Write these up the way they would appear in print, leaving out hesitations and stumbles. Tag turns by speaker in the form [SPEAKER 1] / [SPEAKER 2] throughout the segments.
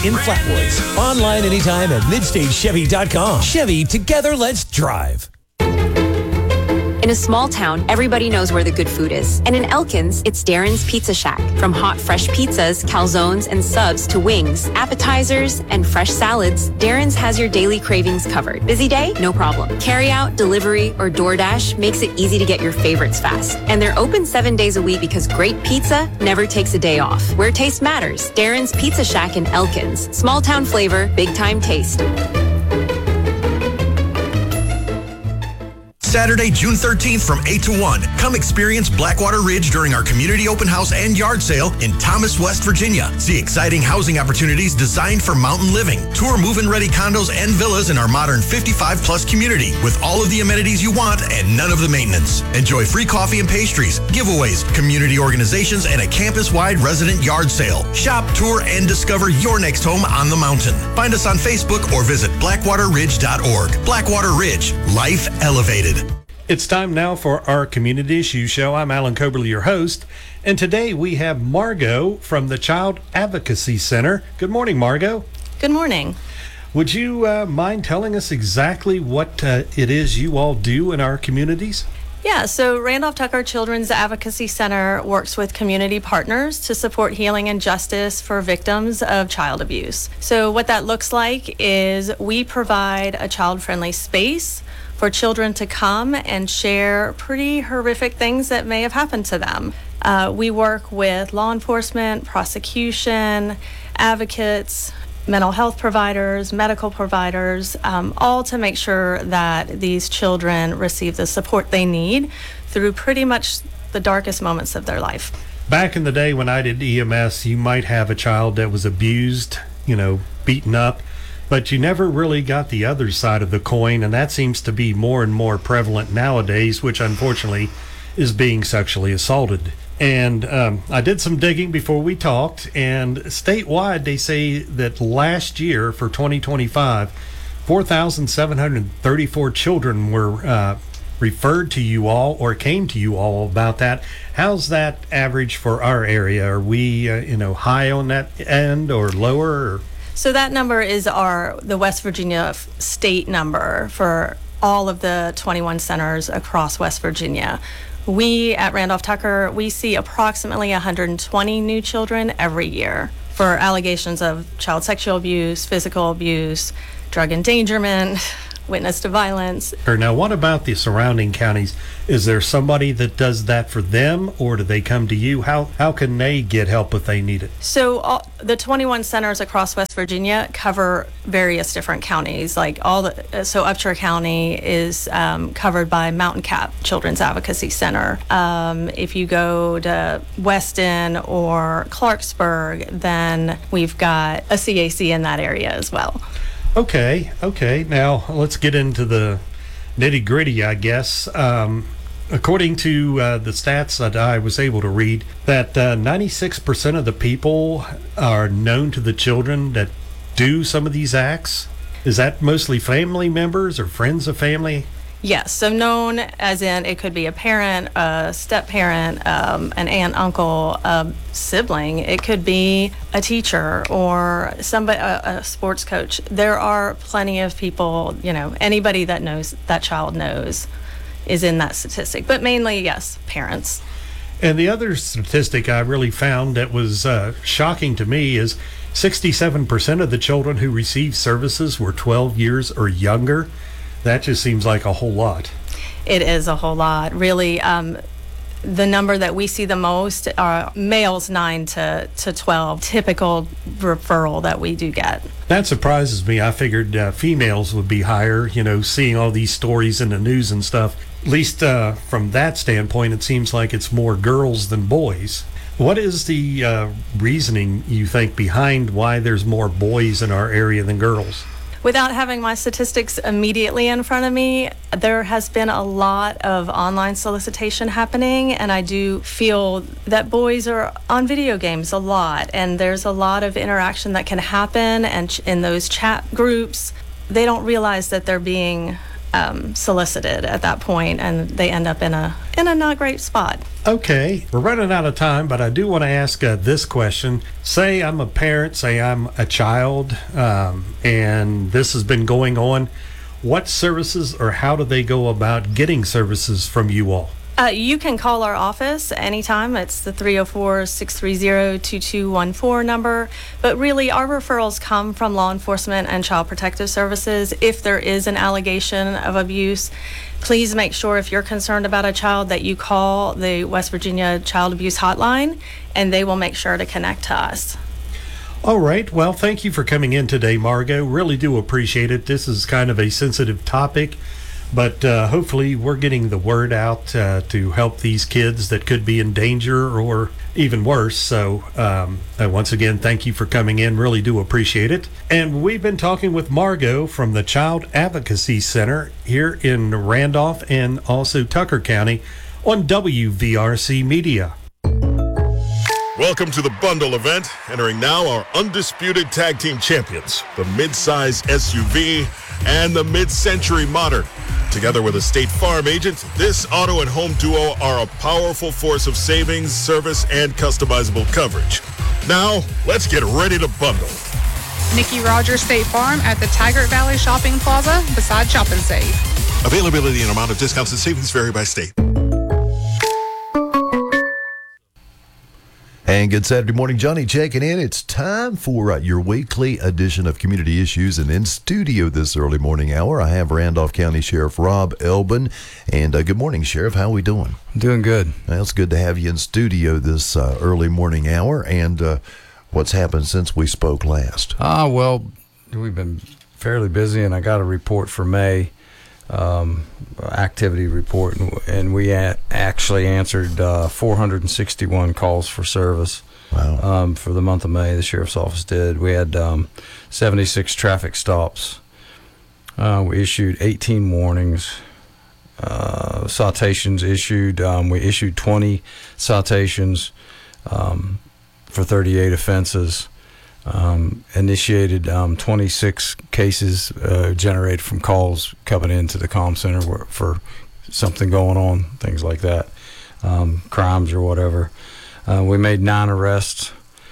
[SPEAKER 1] in Flatwoods. Online anytime at MidstateChevy.com. Chevy, together let's drive.
[SPEAKER 2] In a small town, everybody knows where the good food is. And in Elkins, it's Darren's Pizza Shack. From hot, fresh pizzas, calzones, and subs to wings, appetizers, and fresh salads, Darren's has your daily cravings covered. Busy day? No problem. Carry out, delivery, or DoorDash makes it easy to get your favorites fast. And they're open 7 days a week because great pizza never takes a day off. Where taste matters. Darren's Pizza Shack in Elkins. Small town flavor, big time taste.
[SPEAKER 3] Saturday, June 13th from 8 to 1. Come experience Blackwater Ridge during our community open house and yard sale in Thomas, West Virginia. See exciting housing opportunities designed for mountain living. Tour move-in ready condos and villas in our modern 55-plus community with all of the amenities you want and none of the maintenance. Enjoy free coffee and pastries, giveaways, community organizations, and a campus-wide resident yard sale. Shop, tour, and discover your next home on the mountain. Find us on Facebook or visit blackwaterridge.org. Blackwater Ridge, life elevated.
[SPEAKER 4] It's time now for our Community Issues Show. I'm Alan Coberly, your host, and today we have Margot from the Child Advocacy Center. Good morning, Margot.
[SPEAKER 5] Good morning.
[SPEAKER 4] Would you mind telling us exactly what it is you all do in our communities?
[SPEAKER 5] Yeah, so Randolph Tucker Children's Advocacy Center works with community partners to support healing and justice for victims of child abuse. So what that looks like is we provide a child-friendly space for children to come and share pretty horrific things that may have happened to them. We work with law enforcement, prosecution, advocates, mental health providers, medical providers, all to make sure that these children receive the support they need through pretty much the darkest moments of their life.
[SPEAKER 4] Back in the day when I did EMS, you might have a child that was abused, beaten up, but you never really got the other side of the coin, and that seems to be more and more prevalent nowadays, which unfortunately is being sexually assaulted. And I did some digging before we talked, and statewide they say that last year for 2025, 4,734 children were referred to you all or came to you all about that. How's that average for our area? Are we high on that end or lower? Or?
[SPEAKER 5] So that number is the West Virginia state number for all of the 21 centers across West Virginia. We at Randolph Tucker, we see approximately 120 new children every year for allegations of child sexual abuse, physical abuse, drug endangerment, witness to violence.
[SPEAKER 4] Now, what about the surrounding counties? Is there somebody that does that for them, or do they come to you? How can they get help if they need it?
[SPEAKER 5] So the 21 centers across West Virginia cover various different counties. So Upshur County is covered by Mountain Cap Children's Advocacy Center. If you go to Weston or Clarksburg, then we've got a CAC in that area as well.
[SPEAKER 4] Okay. Now, let's get into the nitty-gritty, I guess. According to the stats that I was able to read, that 96% of the people are known to the children that do some of these acts. Is that mostly family members or friends of family?
[SPEAKER 5] Yes, so known as in it could be a parent, a step-parent, an aunt, uncle, a sibling. It could be a teacher or somebody, a sports coach. There are plenty of people, anybody that knows that child knows is in that statistic. But mainly, yes, parents.
[SPEAKER 4] And the other statistic I really found that was shocking to me is 67% of the children who received services were 12 years or younger. That just seems like a whole lot.
[SPEAKER 5] It is a whole lot. Really, the number that we see the most are males 9 to 12, typical referral that we do get.
[SPEAKER 4] That surprises me. I figured females would be higher, seeing all these stories in the news and stuff. At least from that standpoint, it seems like it's more girls than boys. What is the reasoning, you think, behind why there's more boys in our area than girls?
[SPEAKER 5] Without having my statistics immediately in front of me, there has been a lot of online solicitation happening, and I do feel that boys are on video games a lot, and there's a lot of interaction that can happen, and in those chat groups, they don't realize that they're being solicited at that point, and they end up in a not great spot.
[SPEAKER 4] Okay, we're running out of time, but I do want to ask this question. Say I'm a parent, say I'm a child, and this has been going on. What services or how do they go about getting services from you all?
[SPEAKER 5] You can call our office anytime. It's the 304-630-2214 number. But really, our referrals come from law enforcement and Child Protective Services. If there is an allegation of abuse, please make sure, if you're concerned about a child, that you call the West Virginia Child Abuse Hotline, and they will make sure to connect to us.
[SPEAKER 4] All right. Well, thank you for coming in today, Margot. Really do appreciate it. This is kind of a sensitive topic. But hopefully we're getting the word out to help these kids that could be in danger or even worse. So once again, thank you for coming in. Really do appreciate it. And we've been talking with Margot from the Child Advocacy Center here in Randolph and also Tucker County on WVRC Media.
[SPEAKER 6] Welcome to the Bundle event. Entering now our undisputed tag team champions, the mid-size SUV and the mid-century modern. Together with a State Farm agent, this auto and home duo are a powerful force of savings, service, and customizable coverage. Now, let's get ready to bundle.
[SPEAKER 7] Nikki Rogers State Farm at the Taggart Valley Shopping Plaza beside Shop and Save.
[SPEAKER 6] Availability and amount of discounts and savings vary by state.
[SPEAKER 8] And good Saturday morning, Johnny checking in. It's time for your weekly edition of Community Issues. And in studio this early morning hour, I have Randolph County Sheriff Rob Elbin. And good morning, Sheriff. How are we doing?
[SPEAKER 9] Doing good.
[SPEAKER 8] Well, it's good to have you in studio this early morning hour. And what's happened since we spoke last?
[SPEAKER 9] Well, we've been fairly busy, and I got a report for May, activity report, and we actually answered 461 calls for service.
[SPEAKER 8] Wow.
[SPEAKER 9] For the month of May. The sheriff's office did. We had 76 traffic stops. We issued 18 warnings. Citations issued. We issued 20 citations for 38 offenses. Initiated 26 cases generated from calls coming into the comm center for something going on, things like that, crimes or whatever. We made 9 arrests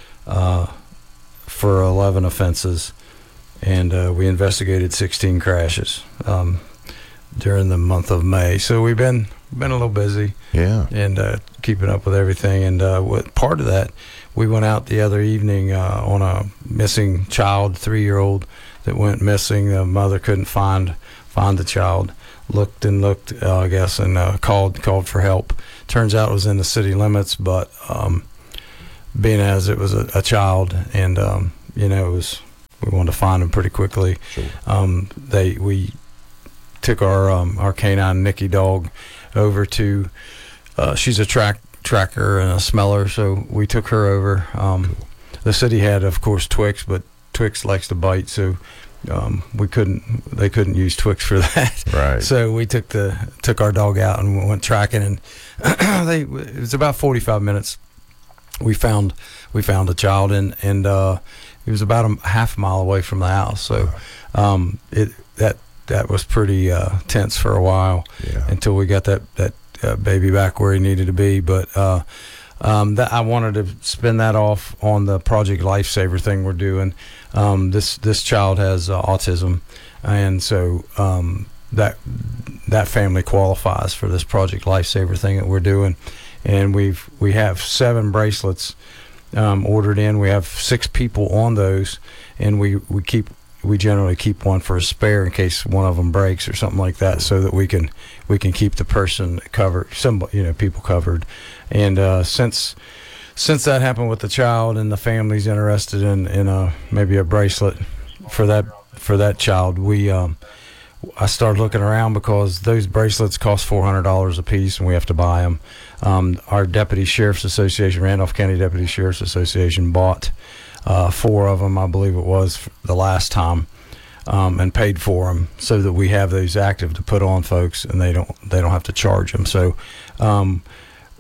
[SPEAKER 9] for 11 offenses, and we investigated 16 crashes during the month of May. So we've been a little busy, and keeping up with everything. And with part of that, we went out the other evening on a missing child, 3-year-old that went missing. The mother couldn't find the child. Looked and looked, I guess, and called for help. Turns out it was in the city limits, but being as it was a child, and we wanted to find him pretty quickly.
[SPEAKER 8] Sure.
[SPEAKER 9] We took our canine Nikki dog over to. She's a tracker and a smeller, so we took her over. The city had, of course, Twix, but Twix likes to bite, so they couldn't use Twix for that.
[SPEAKER 8] Right.
[SPEAKER 9] So we took our dog out and went tracking, and it was about 45 minutes. We found a child, and it was about a half mile away from the house. So that was pretty tense for a while, until we got that baby back where he needed to be. But that I wanted to spin that off on the Project Lifesaver thing we're doing. This child has autism, and so that family qualifies for this Project Lifesaver thing that we're doing. And we have 7 bracelets ordered in. We have 6 people on those, and we generally keep one for a spare in case one of them breaks or something like that, so that we can keep the person covered, people covered. And since that happened with the child, and the family's interested in maybe a bracelet for that child, I started looking around, because those bracelets cost $400 a piece, and we have to buy them. Our Deputy Sheriff's Association, Randolph County Deputy Sheriff's Association, bought 4 of them, I believe it was, the last time, and paid for them, so that we have those active to put on folks, and they don't have to charge them. So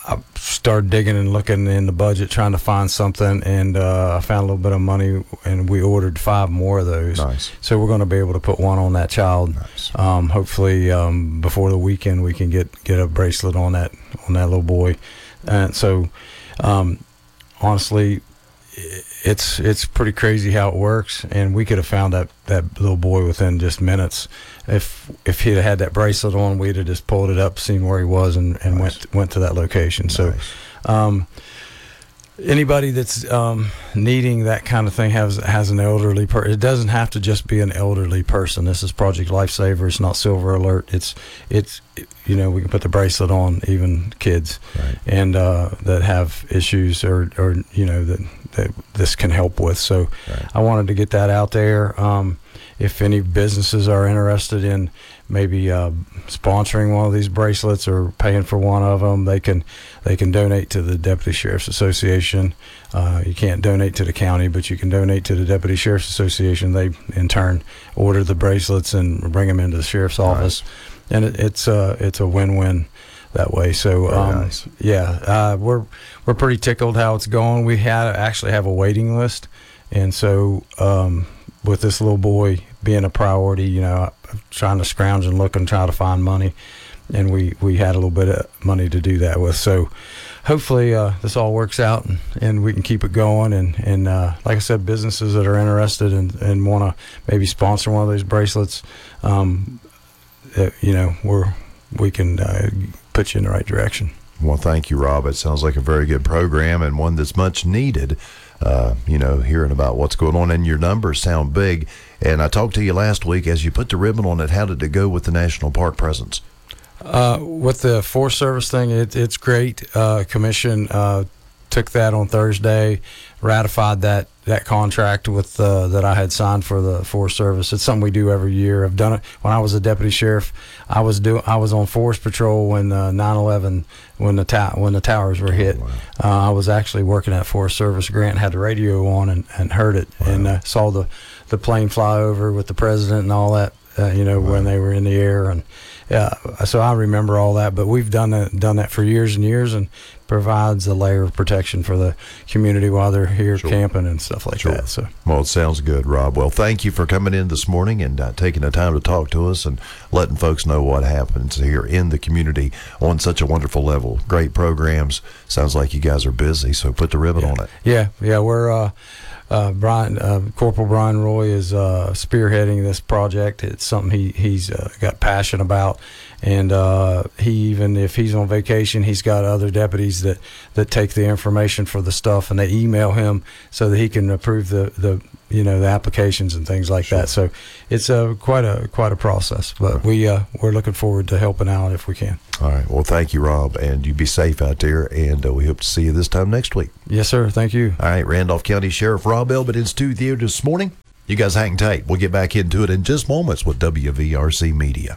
[SPEAKER 9] I started digging and looking in the budget, trying to find something, and I found a little bit of money, and we ordered 5 more of those.
[SPEAKER 8] Nice.
[SPEAKER 9] So we're going to be able to put one on that child.
[SPEAKER 8] Nice.
[SPEAKER 9] Hopefully, before the weekend, we can get a bracelet on that little boy. And so, honestly, it's pretty crazy how it works, and we could have found that little boy within just minutes. If he'd have had that bracelet on, we'd have just pulled it up, seen where he was, and
[SPEAKER 8] Nice.
[SPEAKER 9] went to that location.
[SPEAKER 8] Nice.
[SPEAKER 9] So anybody that's needing that kind of thing has an elderly person. It doesn't have to just be an elderly person. This is Project Lifesaver. It's not Silver Alert. It's we can put the bracelet on even kids,
[SPEAKER 8] Right.
[SPEAKER 9] and that have issues or that this can help with. So
[SPEAKER 8] Right.
[SPEAKER 9] I wanted to get that out there. If any businesses are interested in maybe sponsoring one of these bracelets or paying for one of them, they can donate to the Deputy Sheriff's Association. You can't donate to the county, but you can donate to the Deputy Sheriff's Association. They in turn order the bracelets and bring them into the sheriff's office, and it's a win-win that way. So
[SPEAKER 8] nice.
[SPEAKER 9] we're pretty tickled how it's going. We actually have a waiting list, and so with this little boy being a priority, trying to scrounge and look and try to find money, and we had a little bit of money to do that with. So hopefully this all works out, and we can keep it going. And like I said, businesses that are interested and want to maybe sponsor one of those bracelets, we can put you in the right direction.
[SPEAKER 8] Well, thank you, Rob. It sounds like a very good program and one that's much needed. Hearing about what's going on, and your numbers sound big. And I talked to you last week as you put the ribbon on it. How did it go with the National Park presence?
[SPEAKER 9] With the Forest Service thing, it's great. Commission took that on Thursday, ratified that contract with that I had signed for the Forest Service. It's something we do every year. I've done it when I was a deputy sheriff. I was on Forest Patrol when 9/11 when the towers were hit.
[SPEAKER 8] Oh, wow.
[SPEAKER 9] I was actually working at Forest Service. Grant had the radio on and heard it. Wow. And saw the plane fly over with the president and all that. Wow. When they were in the air, and so I remember all that. But we've done that for years and years, and provides a layer of protection for the community while they're here camping and stuff like that. So,
[SPEAKER 8] well, it sounds good, Rob. Well, thank you for coming in this morning and taking the time to talk to us and letting folks know what happens here in the community on such a wonderful level. Great programs. Sounds like you guys are busy, so put the ribbon on it.
[SPEAKER 9] Yeah, we're Corporal Brian Roy is spearheading this project. It's something he's got passion about, and even if he's on vacation, he's got other deputies that take the information for the stuff, and they email him so that he can approve the applications and things like that. So it's quite a process, but we're looking forward to helping out if we can.
[SPEAKER 8] All right. Well, thank you, Rob, and you be safe out there, and we hope to see you this time next week.
[SPEAKER 9] Yes, sir. Thank you.
[SPEAKER 8] All right. Randolph County Sheriff Rob Elbin in studio this morning. You guys hang tight. We'll get back into it in just moments with WVRC Media.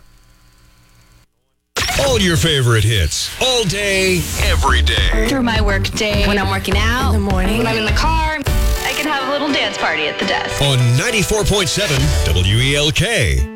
[SPEAKER 10] All your favorite hits, all day, every day.
[SPEAKER 11] Through my work day, when I'm working out, in the morning, when I'm in the car, I can have a little dance party at the desk.
[SPEAKER 10] On 94.7 WELK.